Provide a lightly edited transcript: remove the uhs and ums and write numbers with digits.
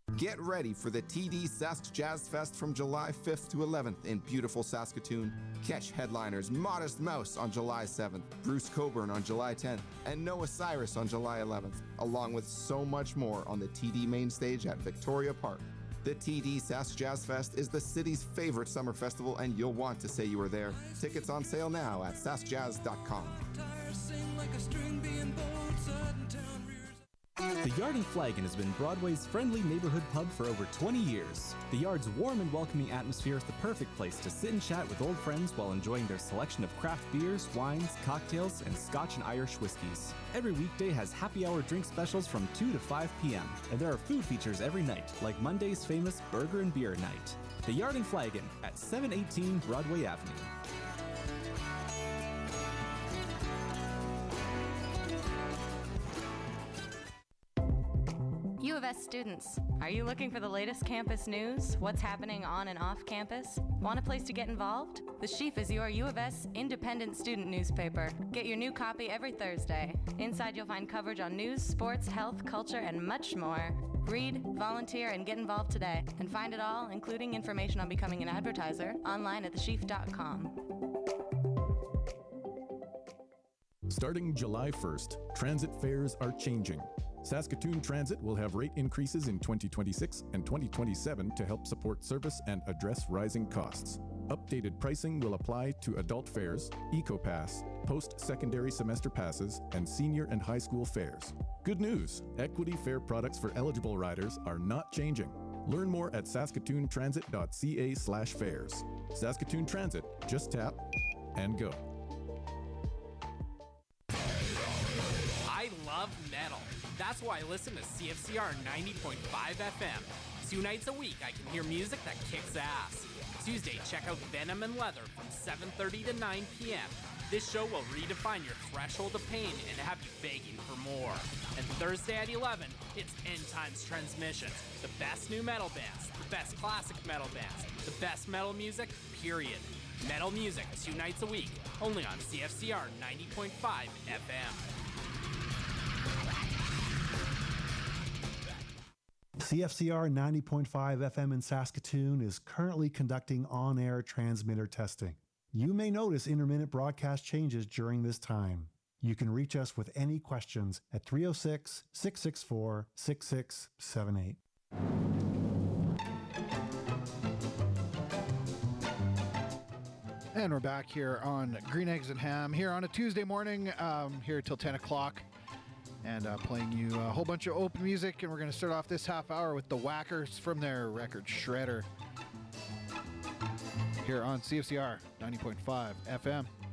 Get ready for the TD Sask Jazz Fest from July 5th to 11th in beautiful Saskatoon. Catch headliners Modest Mouse on July 7th, Bruce Coburn on July 10th, and Noah Cyrus on July 11th, along with so much more on the TD main stage at Victoria Park. The TD Sask Jazz Fest is the city's favorite summer festival, and you'll want to say you were there. Tickets on sale now at saskjazz.com. The Yard in Flaggen has been Broadway's friendly neighborhood pub for over 20 years. The Yard's warm and welcoming atmosphere is the perfect place to sit and chat with old friends while enjoying their selection of craft beers, wines, cocktails, and Scotch and Irish whiskeys. Every weekday has happy hour drink specials from 2 to 5 p.m., and there are food features every night, like Monday's famous Burger and Beer Night. The Yard in Flaggen at 718 Broadway Avenue. U of S students, are you looking for the latest campus news? What's happening on and off campus? Want a place to get involved? The Sheaf is your U of S independent student newspaper. Get your new copy every Thursday. Inside you'll find coverage on news, sports, health, culture, and much more. Read, volunteer, and get involved today. And find it all, including information on becoming an advertiser, online at thesheaf.com. Starting July 1st, transit fares are changing. Saskatoon Transit will have rate increases in 2026 and 2027 to help support service and address rising costs. Updated pricing will apply to adult fares, EcoPass, post-secondary semester passes, and senior and high school fares. Good news! Equity fare products for eligible riders are not changing. Learn more at saskatoontransit.ca/fares. Saskatoon Transit, just tap and go. I love metal. That's why I listen to CFCR 90.5 FM. 2 nights a week, I can hear music that kicks ass. Tuesday, check out Venom and Leather from 7:30 to 9 p.m. This show will redefine your threshold of pain and have you begging for more. And Thursday at 11, it's End Times Transmissions. The best new metal bands, the best classic metal bands, the best metal music, period. Metal music 2 nights a week, only on CFCR 90.5 FM. CFCR 90.5 FM in Saskatoon is currently conducting on-air transmitter testing. You may notice intermittent broadcast changes during this time. You can reach us with any questions at 306-664-6678. And we're back here on Green Eggs and Ham, here on a Tuesday morning, here till 10 o'clock. And playing you a whole bunch of open music. And we're going to start off this half hour with the Whackers from their record Shredder. Here on CFCR 90.5 FM.